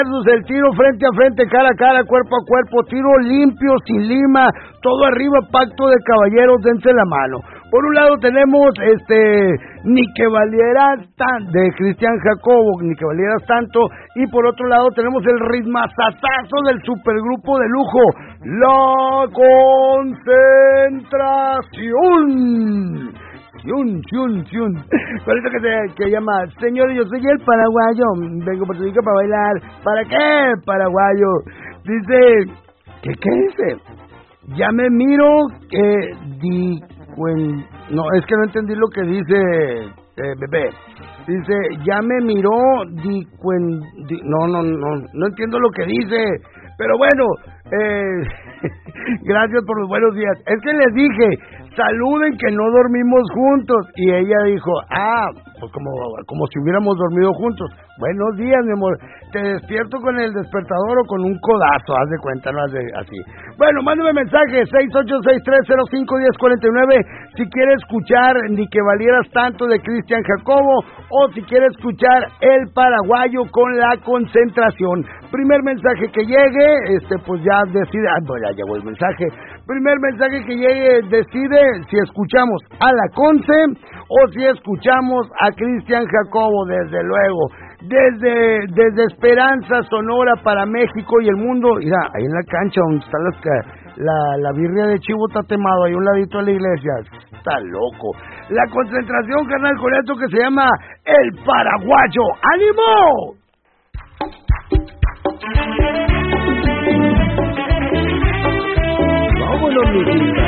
el tiro frente a frente, cara a cara, cuerpo a cuerpo, tiro limpio, sin lima, todo arriba, pacto de caballeros, dense la mano. Por un lado tenemos Ni que valieras tanto, de Cristian Jacobo, Ni que valieras tanto, y por otro lado tenemos el ritmazatazo del supergrupo de lujo, La Concentración. Con esto que llama, señor, yo soy el paraguayo, vengo por tu hija para bailar. ¿Para qué, paraguayo? Dice, ¿qué dice? Ya me miro no, es que no entendí lo que dice, bebé. Dice, ya me miró no entiendo lo que dice. Pero bueno, gracias por los buenos días. Es que les dije, saluden que no dormimos juntos. Y ella dijo, pues como si hubiéramos dormido juntos. Buenos días, mi amor. Te despierto con el despertador o con un codazo, haz de cuenta, no haz de así. Bueno, mándame mensaje, 6863051049, si quiere escuchar Ni que valieras tanto de Cristian Jacobo, o si quiere escuchar El Paraguayo con La Concentración. Primer mensaje que llegue, pues ya decide, ya llegó el mensaje. Primer mensaje que llegue, decide si escuchamos a La Conce o si escuchamos a Cristian Jacobo, desde luego. Desde Esperanza, Sonora, para México y el mundo. Mira, ahí en la cancha donde está la birria de chivo tatemado, ahí a un ladito de la iglesia. Está loco. La Concentración, carnal, con esto que se llama El Paraguayo. ¡Ánimo! Vámonos, mi hijita.